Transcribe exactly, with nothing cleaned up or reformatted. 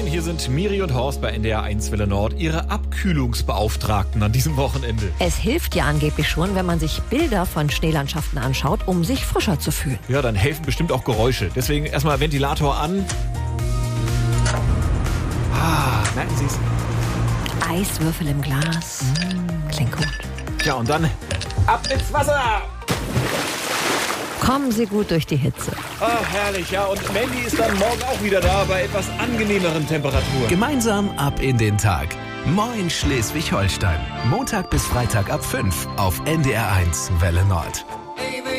Moin, hier sind Miri und Horst bei N D R eins Welle Nord, ihre Abkühlungsbeauftragten an diesem Wochenende. Es hilft ja angeblich schon, wenn man sich Bilder von Schneelandschaften anschaut, um sich frischer zu fühlen. Ja, dann helfen bestimmt auch Geräusche. Deswegen erstmal Ventilator an. Ah, merken Sie es? Eiswürfel im Glas. Mm, klingt gut. Ja, und dann ab ins Wasser! Kommen Sie gut durch die Hitze. Ah, herrlich, ja. Und Mandy ist dann morgen auch wieder da bei etwas angenehmeren Temperaturen. Gemeinsam ab in den Tag. Moin Schleswig-Holstein. Montag bis Freitag ab fünf auf N D R eins Welle Nord.